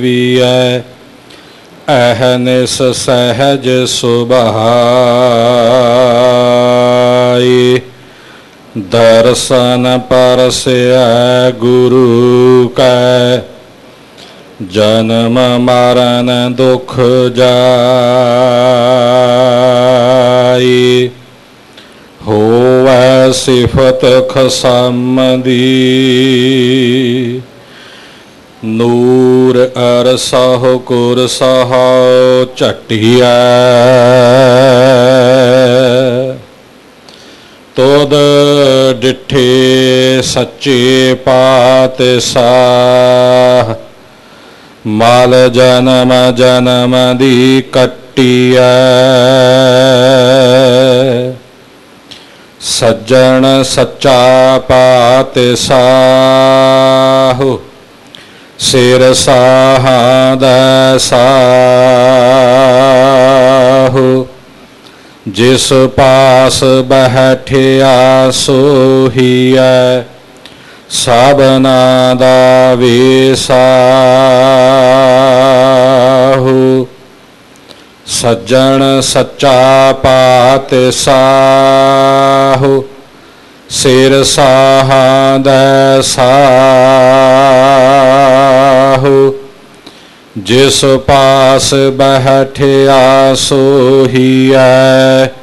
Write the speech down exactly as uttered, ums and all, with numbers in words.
ਵੀਐ ਅਹਨਿਸ ਸਹਿਜ ਸੁਭਾਈ। ਦਰਸ਼ਨ ਪਰਸਿਐ ਗੁਰੂ ਕੈ ਜਨਮ ਮਰਨ ਦੁਖ ਜਾਈ। ਹੋਵੈ ਸਿਫਤ ਖਸਮ ਦੀ ਨੂਰ ਅਰਸਹੁ ਕੁਰਸਹੁ ਝਟਿਐ। ਤੁਧ ਡਿਠੇ ਸੱਚੇ ਪਾਤਸ਼ਾਹ ਮਲ ਜਨਮ ਜਨਮ ਦੀ ਕੱਟੀਐ। ਸੱਜਣ ਸੱਚਾ ਪਾਤਸ਼ਾਹ ਸਿਰ ਸਾਹਾਂ ਦਾ ਸਾਹੁ। ਜਿਸ ਪਾਸ ਬੈਠਿਆ ਸੋਹੀਐ ਸਭਨਾ ਦਾ ਵੇਸਾਹੁ। ਸੱਜਣ ਸੱਚਾ ਪਾਤਸ਼ਾਹ ਸਿਰ ਸਾਹਾਂ ਦਾ ਸਾਹੁ। ਜਿਸ ਪਾਸ ਬੈਠਿਆ ਸੋਹੀਐ